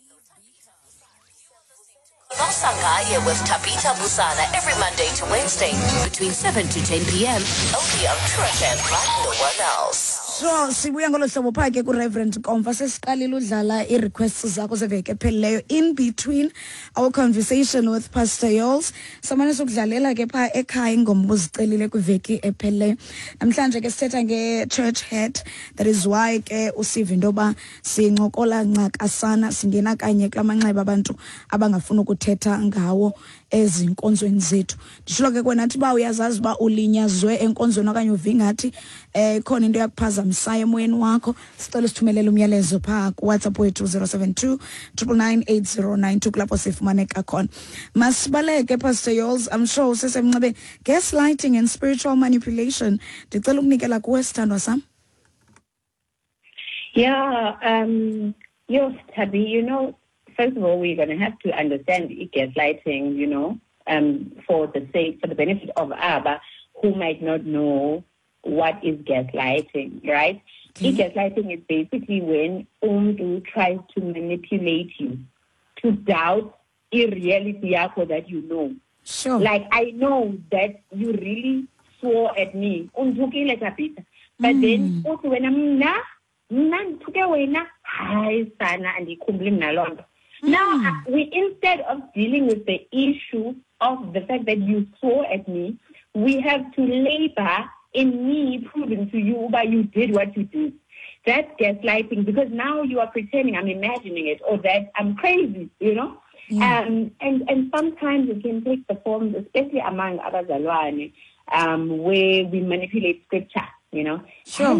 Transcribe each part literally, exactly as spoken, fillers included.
Nosangaya with Tabitha Musana every Monday to Wednesday between seven to ten p.m. only on True F M like no one else. So sibuya ngolo hlobo pha ke ku Reverend Komfa sesiqalile udlala I requests zakho zeveke ephelileyo in between our conversation with Pastor Yols. Samane sokudlalela ke pha ekhaya ingoma ozicelile kwiveki ephelileyo. Namhlanje ke sithetha nge church head. That is why ke usiva into ba sincokola ncakasana singena kanye klamanxeba abantu abangafuna ukuthetha ngawo ezinkonzweni zethu. Ndishilo ke kwenathi ba uyazazi ba ulinyazwe enkonzweni okanye uvingathi eh khona into yakuphazamisa emoyeni wakho, sicela sithumelele umyalezo pha ku WhatsApp wethu zero seven two nine nine eight zero nine two kulapho sifumaneka khona. Masibaleke Pastor Yols, I'm sure usesemncebe gaslighting and spiritual manipulation. Ndicela ukunikela kuwe sithandwa sam. Yeah, um yes, Tabby, you know, first of all, we're going to have to understand gaslighting, you know, um, for the sake, for the benefit of Abba, who might not know what is gaslighting, right? Okay. Gaslighting is basically when Umdu tries to manipulate you, to doubt the reality that you know. Sure. Like, I know that you really swore at me, but mm. then also when I'm na, na, hi, sana, and he kumbling nalonda. Now, uh, we instead of dealing with the issue of the fact that you swore at me, we have to labor in me proving to you that you did what you did. That's gaslighting, because now you are pretending I'm imagining it, or that I'm crazy, you know? Yeah. Um, and, and sometimes it can take the forms, especially among abazalwane, um, where we manipulate scripture, you know? Sure.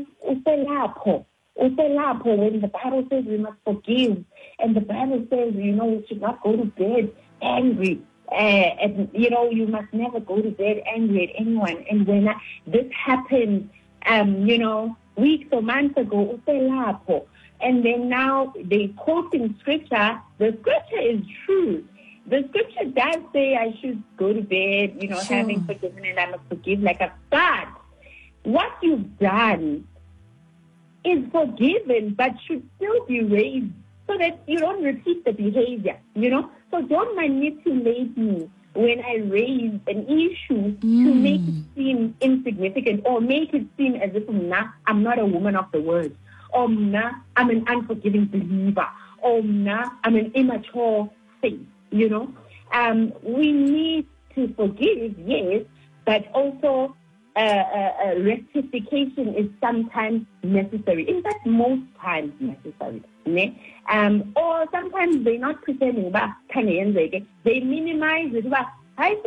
When the Bible says we must forgive, and the Bible says, you know, we should not go to bed angry, uh, and, you know, you must never go to bed angry at anyone. And when I, this happened, um, you know, weeks or months ago, and then now they quoting scripture. The scripture is true. The scripture does say I should go to bed, you know, sure. having forgiven, and I must forgive like a God. What you've done is forgiven, but should still be raised so that you don't repeat the behavior, you know? So don't manipulate me when I raise an issue mm. to make it seem insignificant, or make it seem as if nah, I'm not a woman of the word, or nah, I'm an unforgiving believer, or nah, I'm an immature faith, you know? Um, we need to forgive, yes, but also Uh, uh, uh, rectification is sometimes necessary. In fact, most times necessary. Ne? Um, or sometimes they're not pretending, but they minimize it. I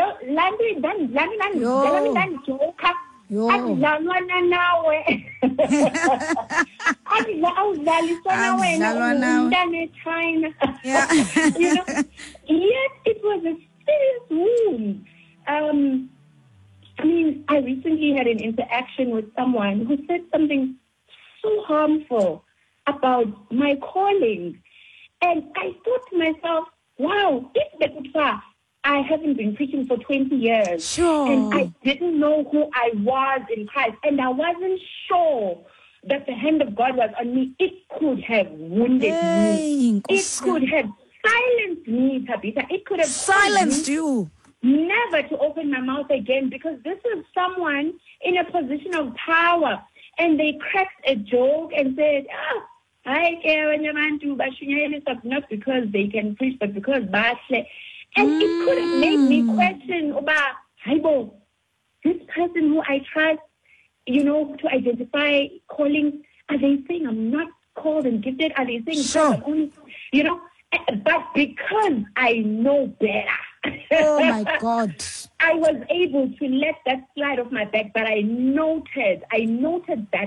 Yet it was a serious wound. Um, I mean, I recently had an interaction with someone who said something so harmful about my calling. And I thought to myself, wow, if the I haven't been preaching for twenty years. Sure. And I didn't know who I was in Christ. And I wasn't sure that the hand of God was on me. It could have wounded hey, me. It could have silenced me, Tabitha. It could have silenced you. Never to open my mouth again, because this is someone in a position of power, and they cracked a joke and said, ah, I care when you want to, but not because they can preach, but because Bashle. And mm. it could have made me question about, Haibo, this person who I trust, you know, to identify calling, are they saying I'm not called and gifted? Are they saying sure. I'm only, you know? But because I know better, oh my God, I was able to let that slide off my back. But I noted, I noted that